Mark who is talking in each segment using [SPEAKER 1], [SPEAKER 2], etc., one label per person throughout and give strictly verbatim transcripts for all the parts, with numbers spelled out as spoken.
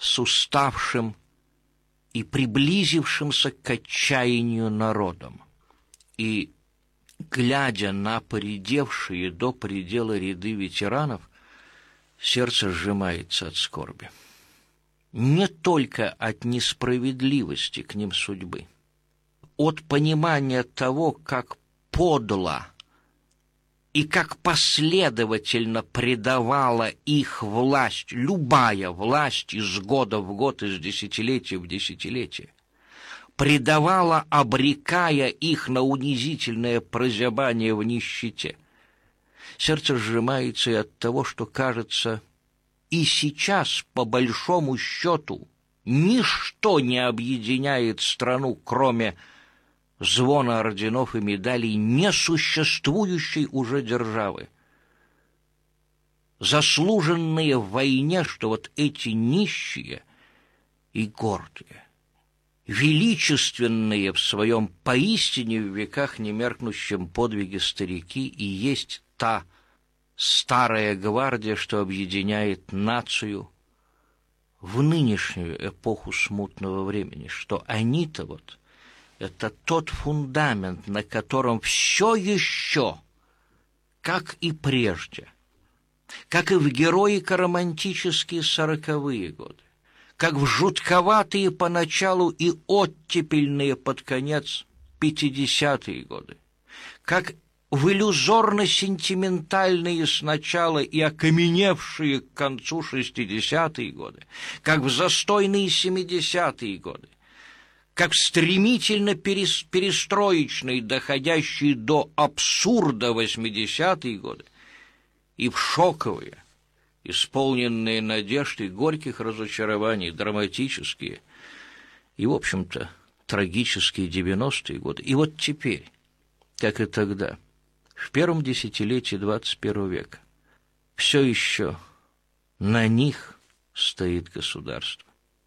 [SPEAKER 1] с уставшим и приблизившимся к отчаянию народом. И, глядя на поредевшие до предела ряды ветеранов, сердце сжимается от скорби. Не только от несправедливости к ним судьбы, от понимания того, как подло и как последовательно предавала их власть, любая власть из года в год, из десятилетия в десятилетие, предавала, обрекая их на унизительное прозябание в нищете. Сердце сжимается и от того, что, кажется, и сейчас, по большому счету, ничто не объединяет страну, кроме звона орденов и медалей несуществующей уже державы, заслуженные в войне, что вот эти нищие и гордые, величественные в своем поистине в веках немеркнущем подвиге старики и есть та старая гвардия, что объединяет нацию в нынешнюю эпоху смутного времени, что они-то вот это тот фундамент, на котором все еще, как и прежде, как и в героико-романтические сороковые годы, как в жутковатые поначалу и оттепельные под конец пятидесятые годы, как в иллюзорно-сентиментальные сначала и окаменевшие к концу шестидесятые годы, как в застойные семидесятые годы, как стремительно перестроечные, доходящие до абсурда восьмидесятые годы, и в шоковые, исполненные надежд и горьких разочарований, драматические и, в общем-то, трагические девяностые годы. И вот теперь, как и тогда, в первом десятилетии двадцать первого века, все еще на них стоит государство.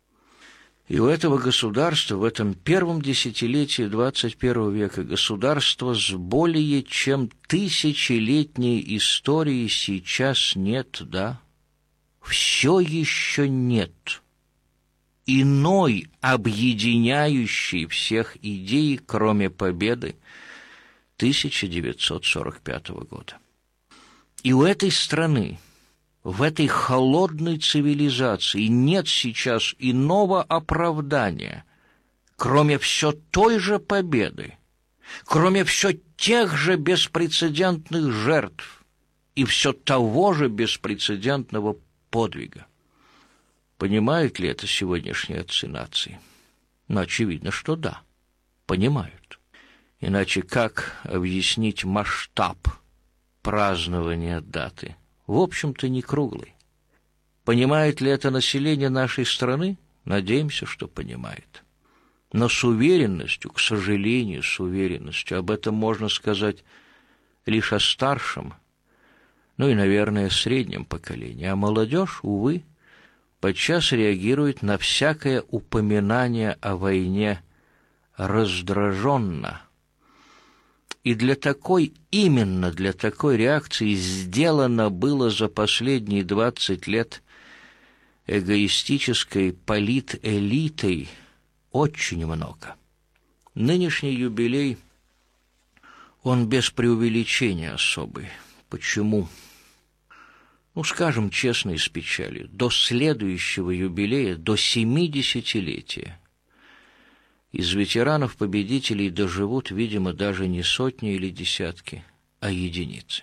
[SPEAKER 1] И у этого государства в этом первом десятилетии двадцать первого века государства с более чем тысячелетней историей сейчас нет, да? Все еще нет иной объединяющей всех идей, кроме победы тысяча девятьсот сорок пятого года. И у этой страны, в этой холодной цивилизации нет сейчас иного оправдания, кроме все той же победы, кроме все тех же беспрецедентных жертв и все того же беспрецедентного подвига. Понимают ли это сегодняшние отцы нации? Ну, очевидно, что да, понимают. Иначе как объяснить масштаб празднования даты? В общем-то, не круглый. Понимает ли это население нашей страны? Надеемся, что понимает. Но с уверенностью, к сожалению, с уверенностью, об этом можно сказать лишь о старшем, ну и, наверное, среднем поколении. А молодежь, увы, подчас реагирует на всякое упоминание о войне раздраженно. И для такой, именно для такой реакции сделано было за последние двадцать лет эгоистической политэлитой очень много. Нынешний юбилей, он без преувеличения особый. Почему? Ну, скажем честно и с печалью, до следующего юбилея, до семидесятилетия, из ветеранов-победителей доживут, видимо, даже не сотни или десятки, а единицы.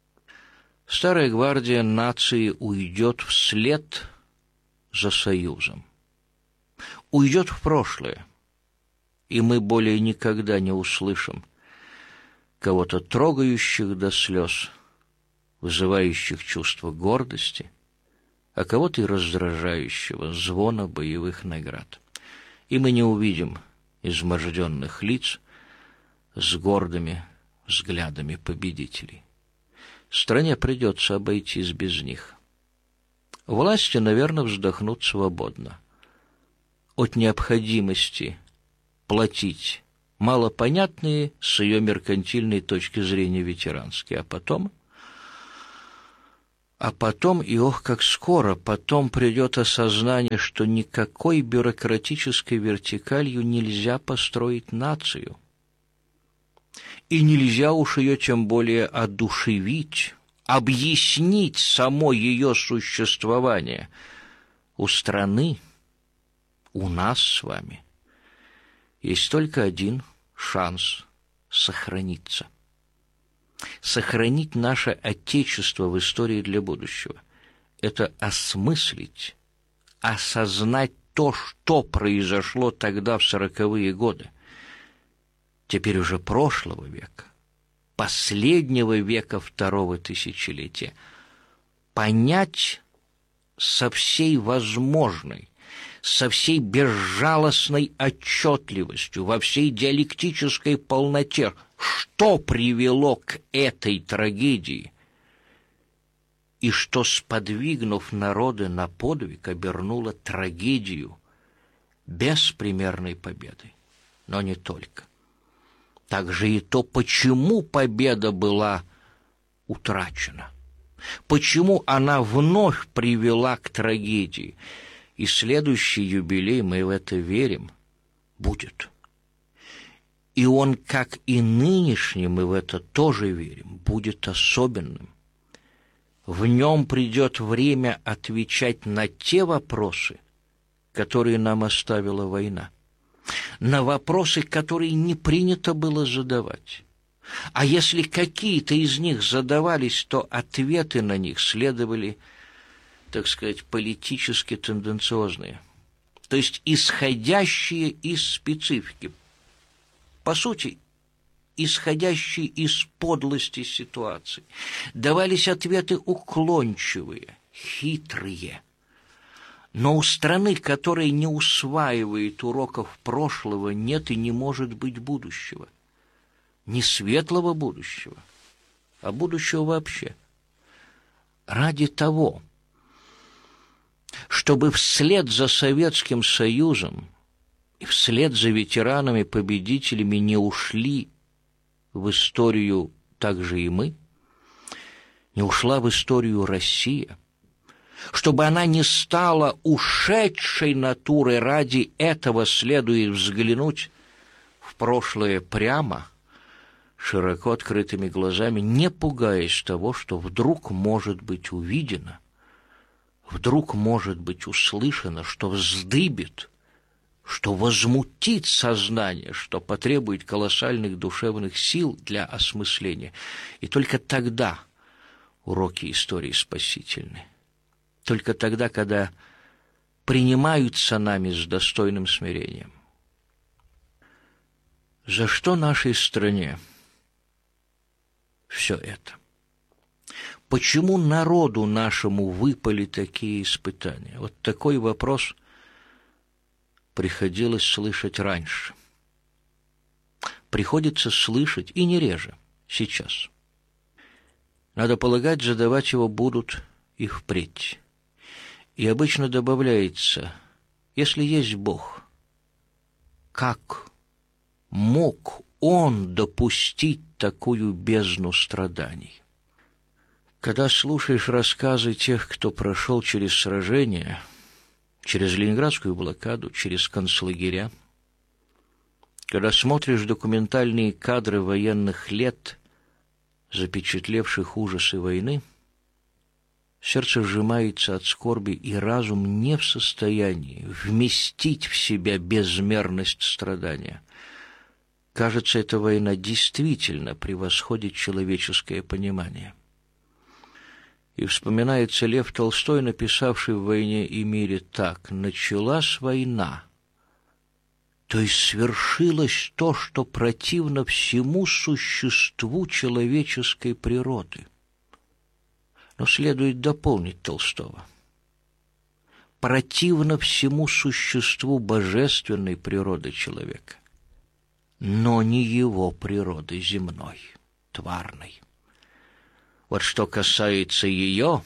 [SPEAKER 1] Старая гвардия нации уйдет вслед за Союзом. Уйдет в прошлое, и мы более никогда не услышим кого-то трогающих до слез, вызывающих чувство гордости, а кого-то и раздражающего звона боевых наград. И мы не увидим изможденных лиц с гордыми взглядами победителей. Стране придется обойтись без них. Власти, наверное, вздохнут свободно от необходимости платить малопонятные с ее меркантильной точки зрения ветеранские, а потом А потом, и ох, как скоро, потом придет осознание, что никакой бюрократической вертикалью нельзя построить нацию. И нельзя уж ее тем более одушевить, объяснить само ее существование. У страны, у нас с вами, есть только один шанс сохраниться. Сохранить наше Отечество в истории для будущего – это осмыслить, осознать то, что произошло тогда в сороковые годы, теперь уже прошлого века, последнего века второго тысячелетия, понять со всей возможной, со всей безжалостной отчетливостью, во всей диалектической полноте, что привело к этой трагедии, и что, сподвигнув народы на подвиг, обернуло трагедию беспримерной победой. Но не только. Также и то, почему победа была утрачена, почему она вновь привела к трагедии. И следующий юбилей, мы в это верим, будет. И он, как и нынешний, мы в это тоже верим, будет особенным. В нем придет время отвечать на те вопросы, которые нам оставила война, на вопросы, которые не принято было задавать. А если какие-то из них задавались, то ответы на них следовали, так сказать, политически тенденциозные, то есть исходящие из специфики, по сути, исходящие из подлости ситуации. Давались ответы уклончивые, хитрые. Но у страны, которая не усваивает уроков прошлого, нет и не может быть будущего. Не светлого будущего, а будущего вообще. Ради того, чтобы вслед за Советским Союзом и вслед за ветеранами-победителями не ушли в историю также и мы, не ушла в историю Россия, чтобы она не стала ушедшей натурой, ради этого следует взглянуть в прошлое прямо, широко открытыми глазами, не пугаясь того, что вдруг может быть увидено, вдруг может быть услышано, что вздыбит, что возмутит сознание, что потребует колоссальных душевных сил для осмысления. И только тогда уроки истории спасительны. Только тогда, когда принимаются нами с достойным смирением. За что нашей стране все это? Почему народу нашему выпали такие испытания? Вот такой вопрос приходилось слышать раньше. Приходится слышать, и не реже, сейчас. Надо полагать, задавать его будут и впредь. И обычно добавляется: если есть Бог, как мог Он допустить такую бездну страданий? Когда слушаешь рассказы тех, кто прошел через сражения, через Ленинградскую блокаду, через концлагеря, когда смотришь документальные кадры военных лет, запечатлевших ужасы войны, сердце сжимается от скорби, и разум не в состоянии вместить в себя безмерность страдания. Кажется, эта война действительно превосходит человеческое понимание. И вспоминается Лев Толстой, написавший в «Войне и мире» так: «Началась война, то есть свершилось то, что противно всему существу человеческой природы». Но следует дополнить Толстого: противно всему существу божественной природы человека, но не его природы земной, тварной. Вот что касается ее,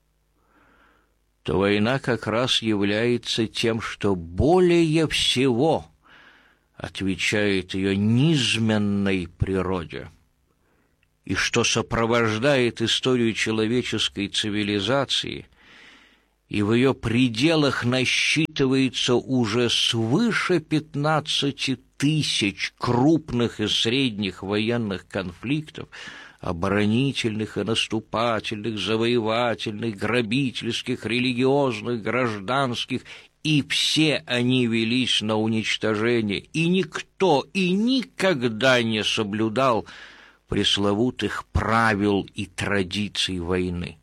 [SPEAKER 1] то война как раз является тем, что более всего отвечает ее низменной природе и что сопровождает историю человеческой цивилизации, и в ее пределах насчитывается уже свыше пятнадцати тысяч крупных и средних военных конфликтов, оборонительных и наступательных, завоевательных, грабительских, религиозных, гражданских, и все они велись на уничтожение, и никто и никогда не соблюдал пресловутых правил и традиций войны.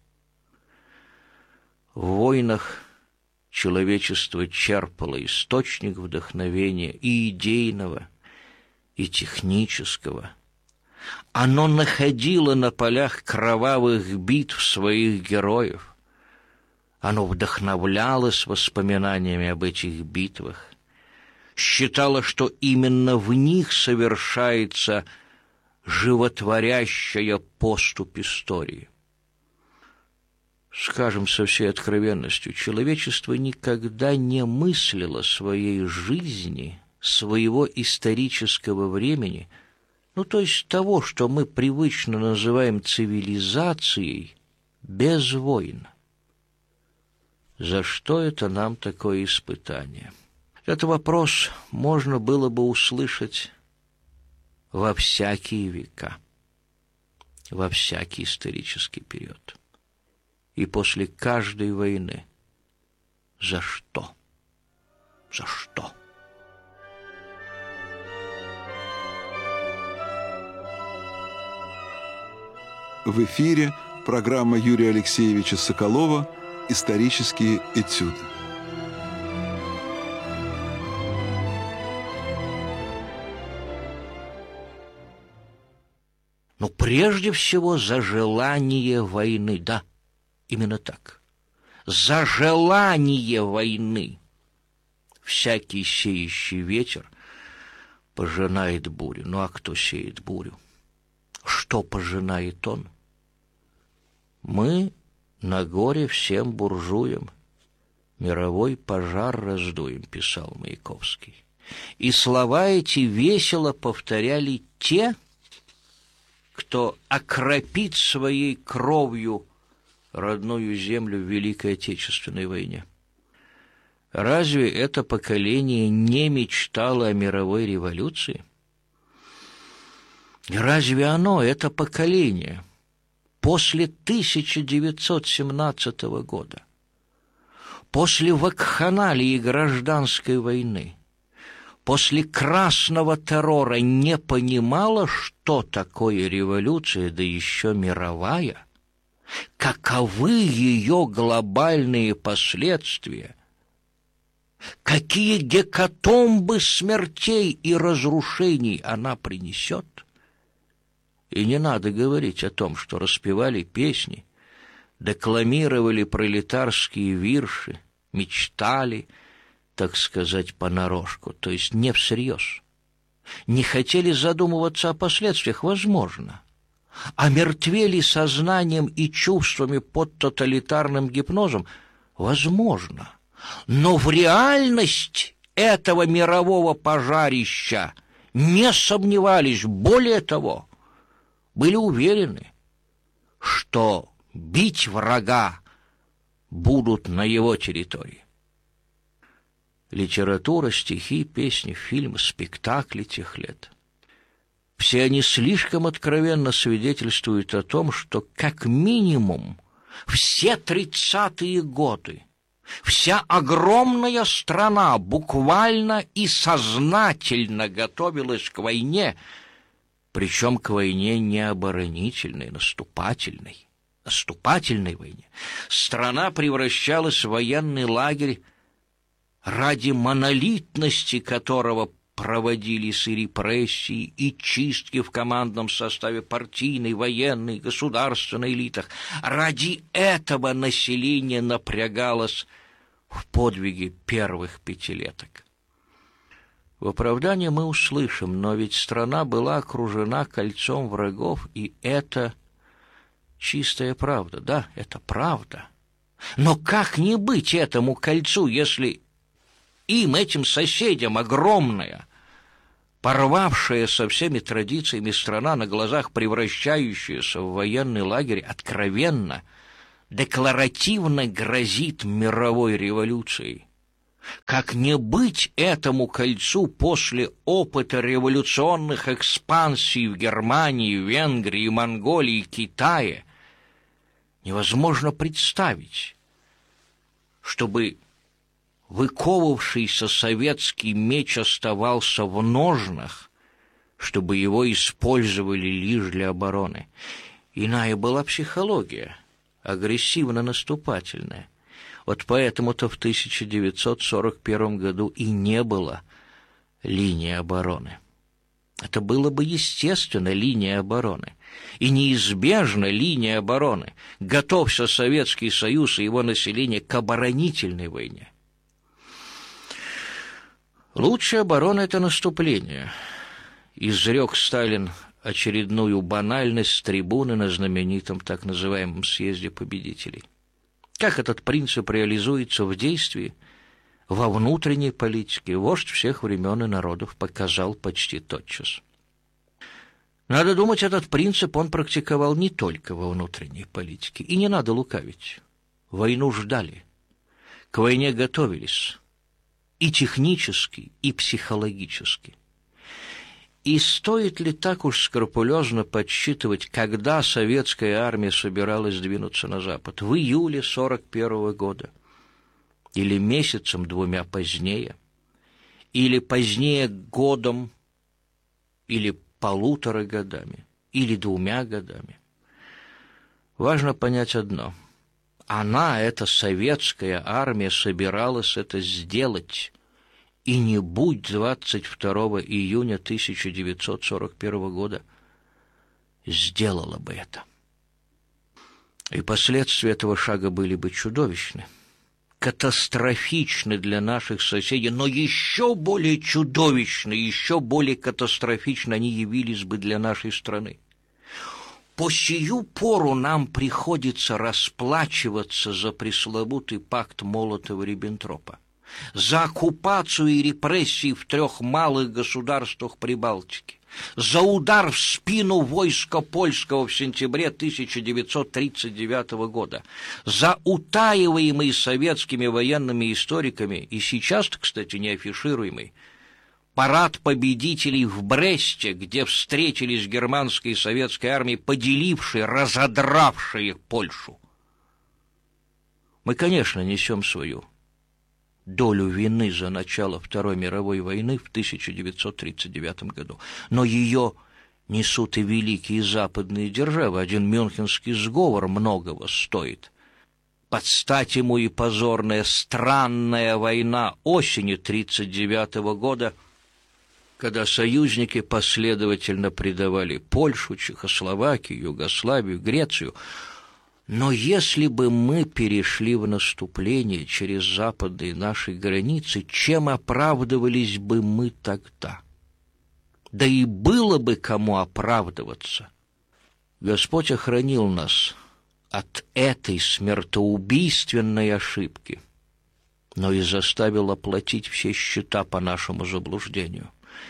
[SPEAKER 1] В войнах человечество черпало источник вдохновения и идейного, и технического. Оно находило на полях кровавых битв своих героев. Оно вдохновлялось воспоминаниями об этих битвах, считало, что именно в них совершается животворящая поступь истории. Скажем со всей откровенностью, человечество никогда не мыслило своей жизни, своего исторического времени, ну, то есть того, что мы привычно называем цивилизацией, без войн. За что это нам такое испытание? Этот вопрос можно было бы услышать во всякие века, во всякий исторический период. И после каждой войны. За что? За что?
[SPEAKER 2] В эфире программа Юрия Алексеевича Соколова «Исторические этюды».
[SPEAKER 1] Но прежде всего за желание войны, да. Именно так. За желание войны всякий сеющий ветер пожинает бурю. Ну а кто сеет бурю? Что пожинает он? Мы на горе всем буржуям мировой пожар раздуем, писал Маяковский. И слова эти весело повторяли те, кто окропит своей кровью родную землю в Великой Отечественной войне. Разве это поколение не мечтало о мировой революции? И разве оно, это поколение, после тысяча девятьсот семнадцатого года, после вакханалии гражданской войны, после красного террора не понимало, что такое революция, да еще мировая? Каковы ее глобальные последствия? Какие гекатомбы смертей и разрушений она принесет? И не надо говорить о том, что распевали песни, декламировали пролетарские вирши, мечтали, так сказать, понарошку, то есть не всерьез. Не хотели задумываться о последствиях, возможно. Омертвели сознанием и чувствами под тоталитарным гипнозом, возможно. Но в реальность этого мирового пожарища не сомневались, более того, были уверены, что бить врага будут на его территории. Литература, стихи, песни, фильмы, спектакли тех лет. Все они слишком откровенно свидетельствуют о том, что как минимум все тридцатые годы вся огромная страна буквально и сознательно готовилась к войне, причем к войне не оборонительной, наступательной, наступательной войне. Страна превращалась в военный лагерь, ради монолитности которого проводились и репрессии, и чистки в командном составе партийной, военной, государственной элитах. Ради этого население напрягалось в подвиге первых пятилеток. В оправдание мы услышим, но ведь страна была окружена кольцом врагов, и это чистая правда. Да, это правда. Но как не быть этому кольцу, если им, этим соседям, огромная, порвавшая со всеми традициями страна, на глазах превращающаяся в военный лагерь, откровенно, декларативно грозит мировой революцией. Как не быть этому кольцу после опыта революционных экспансий в Германии, Венгрии, Монголии, Китае? Невозможно представить, чтобы выковывавшийся советский меч оставался в ножнах, чтобы его использовали лишь для обороны. Иная была психология, агрессивно-наступательная. Вот поэтому-то в тысяча девятьсот сорок первом году и не было линии обороны. Это было бы естественно линия обороны. И неизбежно линия обороны. Готовься Советский Союз и его население к оборонительной войне. Лучшая оборона — это наступление, изрек Сталин очередную банальность с трибуны на знаменитом так называемом съезде победителей. Как этот принцип реализуется в действии, во внутренней политике, вождь всех времен и народов показал почти тотчас. Надо думать, этот принцип он практиковал не только во внутренней политике. И не надо лукавить. Войну ждали, к войне готовились и технически, и психологически. И стоит ли так уж скрупулезно подсчитывать, когда советская армия собиралась двинуться на запад? В июле сорок первого года? Или месяцем двумя позднее? Или позднее годом? Или полутора годами? Или двумя годами? Важно понять одно. Она, эта советская армия, собиралась это сделать. И не будь двадцать второго июня тысяча девятьсот сорок первого года, сделала бы это. И последствия этого шага были бы чудовищны, катастрофичны для наших соседей, но еще более чудовищны, еще более катастрофичны они явились бы для нашей страны. По сию пору нам приходится расплачиваться за пресловутый пакт Молотова-Риббентропа, за оккупацию и репрессии в трех малых государствах Прибалтики, за удар в спину войска польского в сентябре тысяча девятьсот тридцать девятого года, за утаиваемый советскими военными историками, и сейчас, кстати, не афишируемый, парад победителей в Бресте, где встретились германские и советские армии, поделившие, разодравшие Польшу. Мы, конечно, несем свою долю вины за начало Второй мировой войны в тысяча девятьсот тридцать девятом году. Но ее несут и великие западные державы. Один Мюнхенский сговор многого стоит. Под стать ему и позорная странная война осени тридцать девятого года, когда союзники последовательно предавали Польшу, Чехословакию, Югославию, Грецию. Но если бы мы перешли в наступление через западные наши границы, чем оправдывались бы мы тогда? Да и было бы кому оправдываться. Господь охранил нас от этой смертоубийственной ошибки, но и заставил оплатить все счета по нашему заблуждению.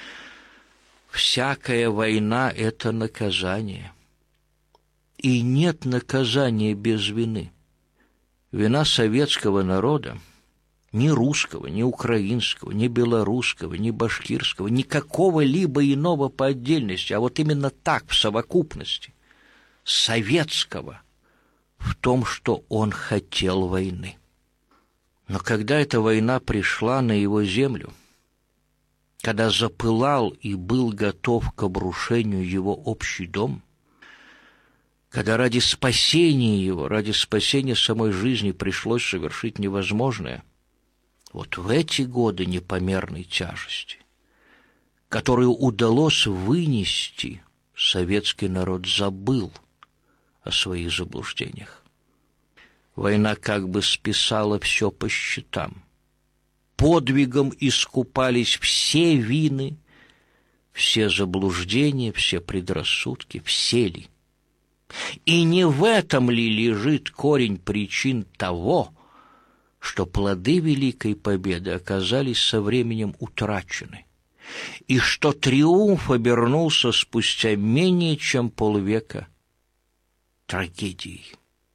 [SPEAKER 1] Всякая война — это наказание. И нет наказания без вины. Вина советского народа, ни русского, ни украинского, ни белорусского, ни башкирского, ни какого-либо иного по отдельности, а вот именно так, в совокупности, советского, в том, что он хотел войны. Но когда эта война пришла на его землю, когда запылал и был готов к обрушению его общий дом, когда ради спасения его, ради спасения самой жизни пришлось совершить невозможное, вот в эти годы непомерной тяжести, которую удалось вынести, советский народ забыл о своих заблуждениях. Война как бы списала все по счетам. Подвигом искупались все вины, все заблуждения, все предрассудки, все ли. И не в этом ли лежит корень причин того, что плоды Великой Победы оказались со временем утрачены, и что триумф обернулся спустя менее чем полвека трагедией.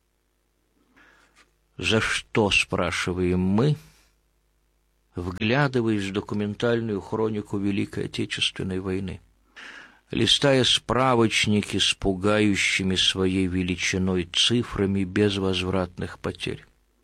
[SPEAKER 1] За что, спрашиваем мы, вглядываясь в документальную хронику Великой Отечественной войны, листая справочники с пугающими своей величиной цифрами безвозвратных потерь?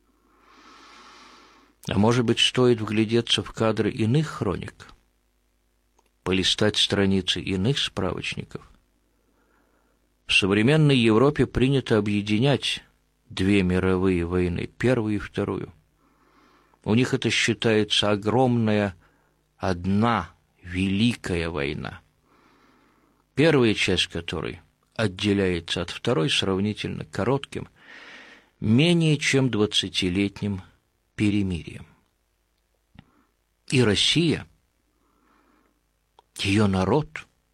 [SPEAKER 1] А может быть, стоит вглядеться в кадры иных хроник, полистать страницы иных справочников? В современной Европе принято объединять две мировые войны, первую и вторую. У них это считается огромная одна великая война, первая часть которой отделяется от второй сравнительно коротким, менее чем двадцатилетним перемирием. И Россия, ее народ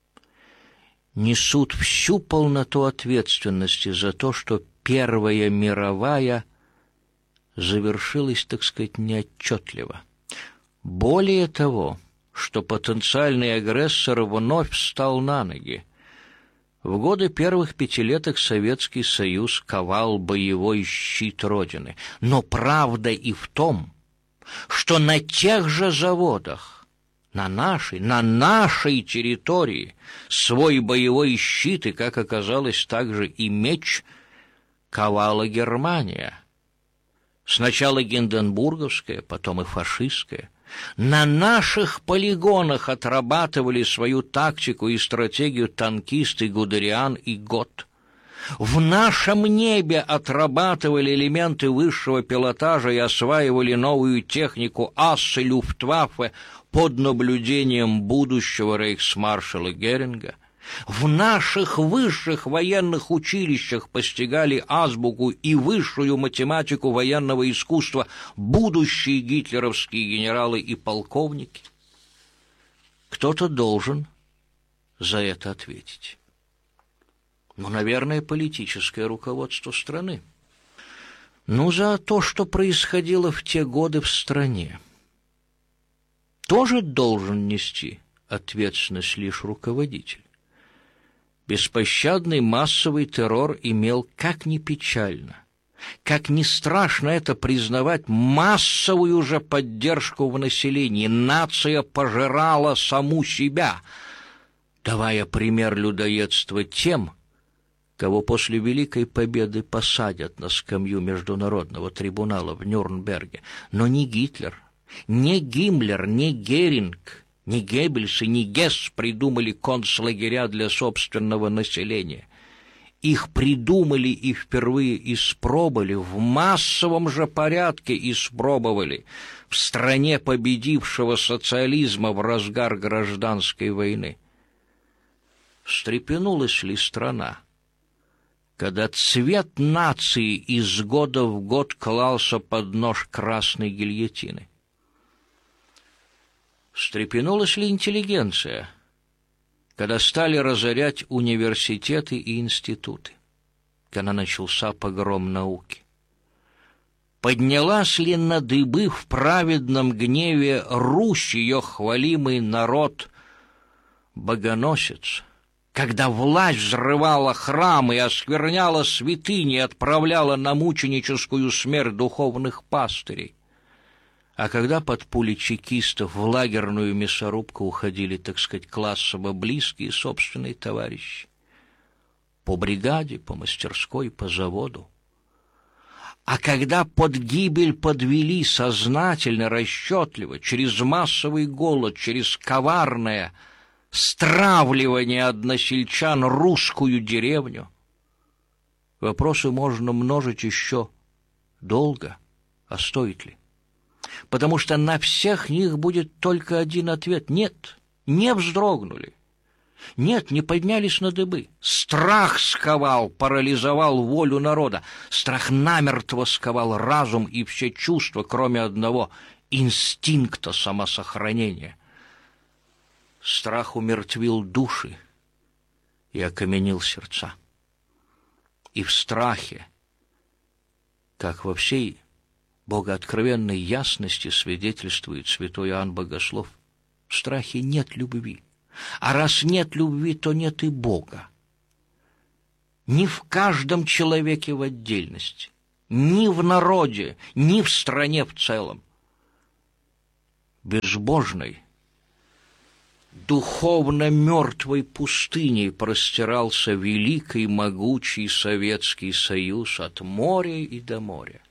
[SPEAKER 1] несут всю полноту ответственности за то, что Первая мировая завершилась, так сказать, неотчетливо. Более того, что потенциальный агрессор вновь встал на ноги. В годы первых пятилеток Советский Союз ковал боевой щит Родины. Но правда и в том, что на тех же заводах, на нашей, на нашей территории свой боевой щит, и, как оказалось, также и меч, ковала Германия. Сначала гинденбургская, потом и фашистская. На наших полигонах отрабатывали свою тактику и стратегию танкисты Гудериан и Гот. В нашем небе отрабатывали элементы высшего пилотажа и осваивали новую технику ас и Люфтваффе под наблюдением будущего рейхсмаршала Геринга. В наших высших военных училищах постигали азбуку и высшую математику военного искусства будущие гитлеровские генералы и полковники. Кто-то должен за это ответить. Ну, наверное, политическое руководство страны. Ну, за то, что происходило в те годы в стране, тоже должен нести ответственность лишь руководитель. Беспощадный массовый террор имел, как ни печально, как ни страшно это признавать, массовую же поддержку в населении. Нация пожирала саму себя, давая пример людоедства тем, кого после Великой Победы посадят на скамью Международного трибунала в Нюрнберге. Но ни Гитлер, ни Гиммлер, ни Геринг, ни Геббельс и ни Гесс придумали концлагеря для собственного населения. Их придумали и впервые испробовали, в массовом же порядке испробовали в стране победившего социализма в разгар гражданской войны. Встрепенулась ли страна, когда цвет нации из года в год клался под нож красной гильотины? Встрепенулась ли интеллигенция, когда стали разорять университеты и институты, когда начался погром науки? Поднялась ли на дыбы в праведном гневе Русь, ее хвалимый народ, богоносец, когда власть взрывала храмы и оскверняла святыни и отправляла на мученическую смерть духовных пастырей? А когда под пули чекистов в лагерную мясорубку уходили, так сказать, классово близкие собственные товарищи? По бригаде, по мастерской, по заводу. А когда под гибель подвели сознательно, расчетливо, через массовый голод, через коварное стравливание односельчан русскую деревню, вопросы можно множить еще долго, а стоит ли? Потому что на всех них будет только один ответ. Нет, не вздрогнули. Нет, не поднялись на дыбы. Страх сковал, парализовал волю народа. Страх намертво сковал разум и все чувства, кроме одного — инстинкта самосохранения. Страх умертвил души и окаменил сердца. И в страхе, как во всей богооткровенной ясности свидетельствует святой Иоанн Богослов, в страхе нет любви. А раз нет любви, то нет и Бога. Ни в каждом человеке в отдельности, ни в народе, ни в стране в целом. Безбожной, духовно мертвой пустыней простирался великий могучий Советский Союз от моря и до моря.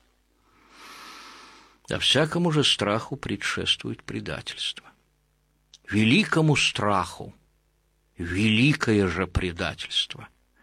[SPEAKER 1] А всякому же страху предшествует предательство. Великому страху великое же предательство.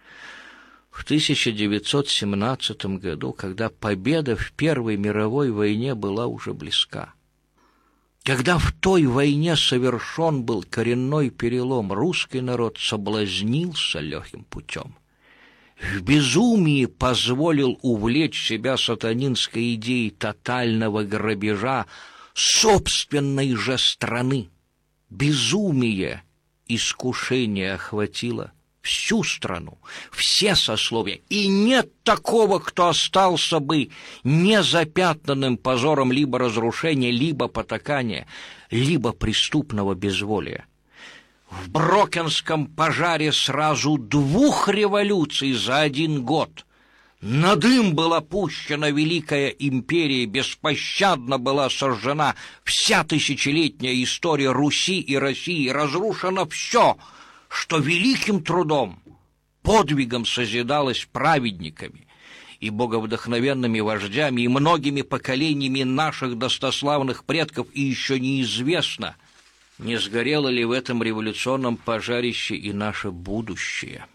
[SPEAKER 1] В тысяча девятьсот семнадцатом году, когда победа в Первой мировой войне была уже близка, когда в той войне совершен был коренной перелом, русский народ соблазнился легким путем. В безумии позволил увлечь себя сатанинской идеей тотального грабежа собственной же страны. Безумие, искушение охватило всю страну, все сословия, и нет такого, кто остался бы незапятнанным позором либо разрушения, либо потакания, либо преступного безволия. В Брокенском пожаре сразу двух революций за один год на дым была пущена великая империя, беспощадно была сожжена вся тысячелетняя история Руси и России, разрушено все, что великим трудом, подвигом созидалось праведниками и боговдохновенными вождями и многими поколениями наших достославных предков, и еще неизвестно, не сгорело ли в этом революционном пожарище и наше будущее.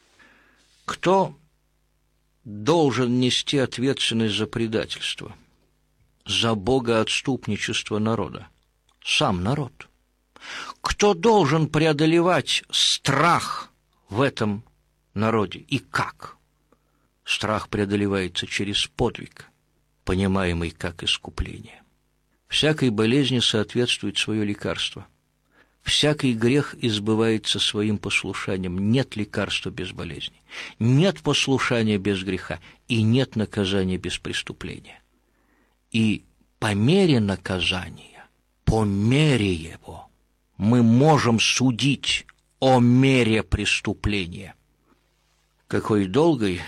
[SPEAKER 1] Кто должен нести ответственность за предательство, за богоотступничество народа? Сам народ. Кто должен преодолевать страх в этом народе и как? Страх преодолевается через подвиг, понимаемый как искупление. Всякой болезни соответствует свое лекарство. Всякий грех избывается своим послушанием. Нет лекарства без болезни, нет послушания без греха, и нет наказания без преступления. И по мере наказания, по мере его, мы можем судить о мере преступления. Какой долгой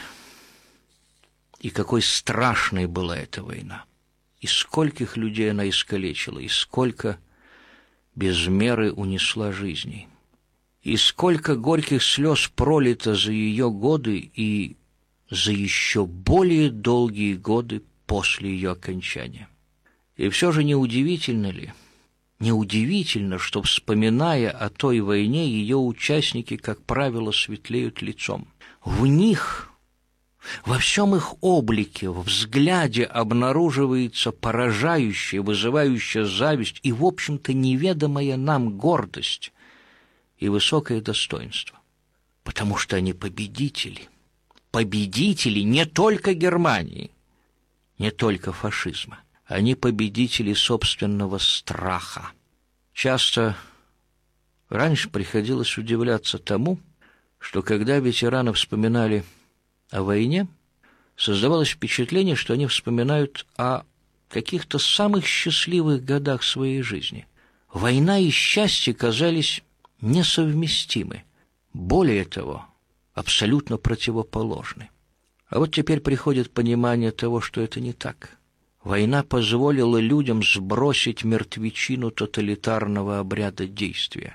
[SPEAKER 1] и какой страшной была эта война! И скольких людей она искалечила, и сколько без меры унесла жизней, и сколько горьких слез пролито за ее годы и за еще более долгие годы после ее окончания. И все же неудивительно ли, неудивительно, что, вспоминая о той войне, ее участники, как правило, светлеют лицом. В них, во всем их облике, в взгляде обнаруживается поражающая, вызывающая зависть и, в общем-то, неведомая нам гордость и высокое достоинство. Потому что они победители. Победители не только Германии, не только фашизма. Они победители собственного страха. Часто раньше приходилось удивляться тому, что когда ветераны вспоминали о войне, создавалось впечатление, что они вспоминают о каких-то самых счастливых годах своей жизни. Война и счастье казались несовместимы. Более того, абсолютно противоположны. А вот теперь приходит понимание того, что это не так. Война позволила людям сбросить мертвечину тоталитарного обряда действия,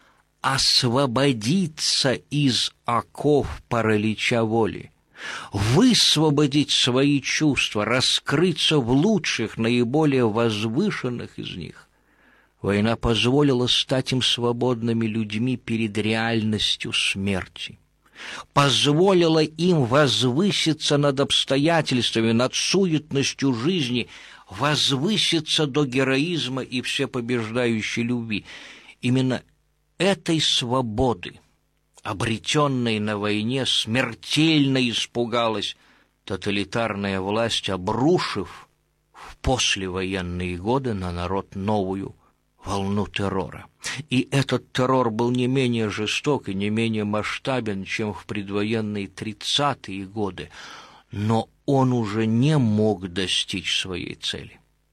[SPEAKER 1] освободиться из оков паралича воли, высвободить свои чувства, раскрыться в лучших, наиболее возвышенных из них. Война позволила стать им свободными людьми перед реальностью смерти, позволила им возвыситься над обстоятельствами, над суетностью жизни, возвыситься до героизма и всепобеждающей любви. Именно этой свободы, обретенной на войне, смертельно испугалась тоталитарная власть, обрушив в послевоенные годы на народ новую волну террора. И этот террор был не менее жесток и не менее масштабен, чем в предвоенные тридцатые годы, но он уже не мог достичь своей цели.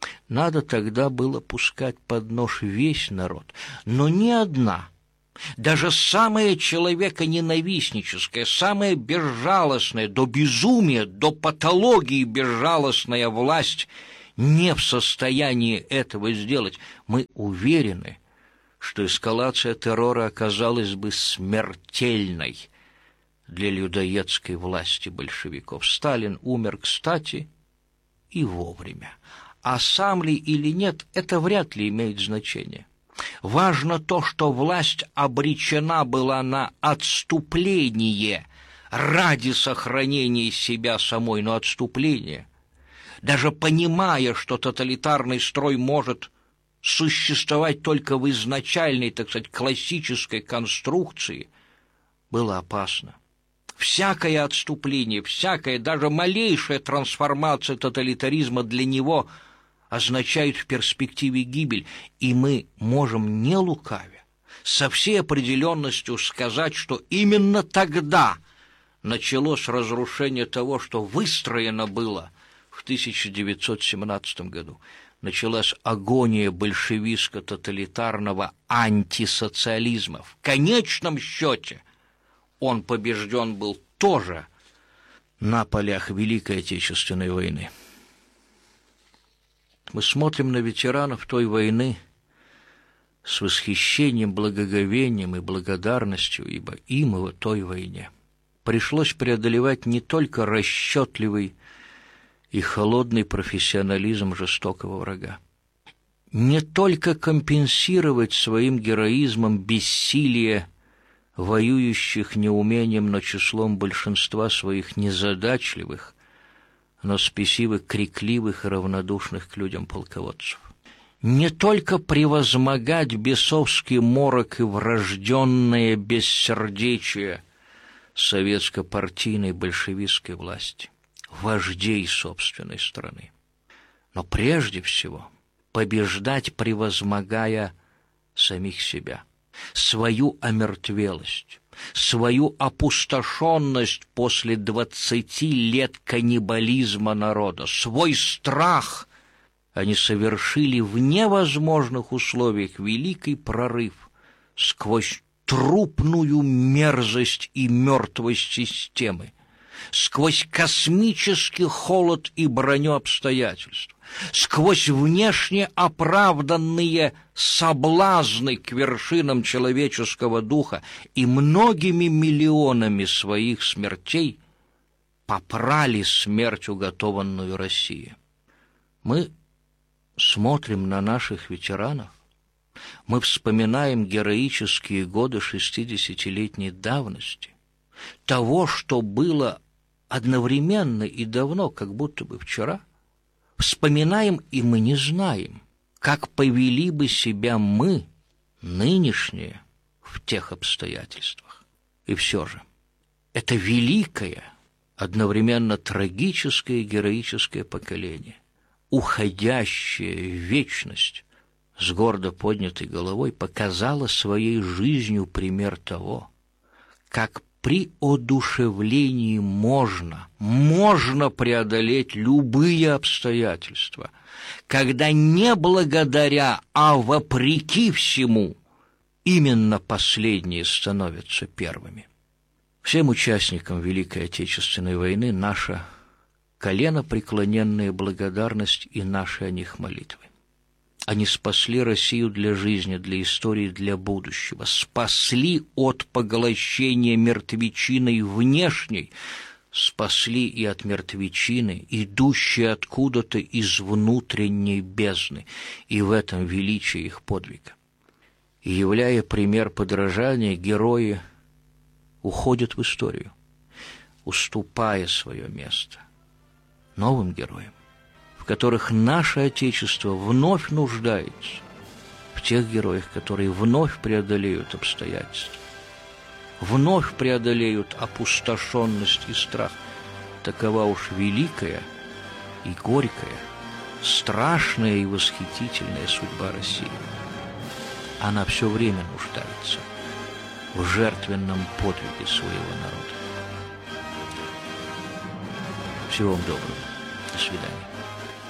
[SPEAKER 1] Надо тогда было пускать под нож весь народ, но ни одна, даже самая человеконенавистническая, самая безжалостная, до безумия, до патологии безжалостная власть не в состоянии этого сделать. Мы уверены, что эскалация террора оказалась бы смертельной для людоедской власти большевиков. Сталин умер, кстати, и вовремя. А сам ли или нет, это вряд ли имеет значение. Важно то, что власть обречена была на отступление ради сохранения себя самой, но отступление, даже понимая, что тоталитарный строй может существовать только в изначальной, так сказать, классической конструкции, было опасно. Всякое отступление, всякая, даже малейшая трансформация тоталитаризма для него означает в перспективе гибель, и мы можем, не лукавя, со всей определенностью сказать, что именно тогда началось разрушение того, что выстроено было в тысяча девятьсот семнадцатом году. Началась агония большевистско-тоталитарного антисоциализма. В конечном счете он побежден был тоже на полях Великой Отечественной войны. Мы смотрим на ветеранов той войны с восхищением, благоговением и благодарностью, ибо им в той войне пришлось преодолевать не только расчетливый и холодный профессионализм жестокого врага, не только компенсировать своим героизмом бессилие воюющих неумением, но числом большинства своих незадачливых, но спесивых, крикливых и равнодушных к людям полководцев. Не только превозмогать бесовский морок и врожденное бессердечие советско-партийной большевистской власти, вождей собственной страны, но прежде всего побеждать, превозмогая самих себя, свою омертвелость, свою опустошенность после двадцати лет каннибализма народа, свой страх. Они совершили в невозможных условиях великий прорыв сквозь трупную мерзость и мертвость системы, сквозь космический холод и броню обстоятельств, сквозь внешне оправданные соблазны к вершинам человеческого духа и многими миллионами своих смертей попрали смерть, уготованную России. Мы смотрим на наших ветеранов, мы вспоминаем героические годы шестидесятилетней давности, того, что было одновременно и давно, как будто бы вчера. Вспоминаем, и мы не знаем, как повели бы себя мы, нынешние, в тех обстоятельствах. И все же, это великое, одновременно трагическое и героическое поколение, уходящее в вечность с гордо поднятой головой, показало своей жизнью пример того, как при одушевлении можно, можно преодолеть любые обстоятельства, когда не благодаря, а вопреки всему, именно последние становятся первыми. Всем участникам Великой Отечественной войны наша коленопреклоненная благодарность и наши о них молитвы. Они спасли Россию для жизни, для истории, для будущего. Спасли от поглощения мертвечиной внешней, спасли и от мертвечины, идущей откуда-то из внутренней бездны. И в этом величие их подвига. И являя пример подражания, герои уходят в историю, уступая свое место новым героям, в которых наше Отечество вновь нуждается, в тех героях, которые вновь преодолеют обстоятельства, вновь преодолеют опустошенность и страх. Такова уж великая и горькая, страшная и восхитительная судьба России. Она все время нуждается в жертвенном подвиге своего народа. Всего вам доброго. До свидания.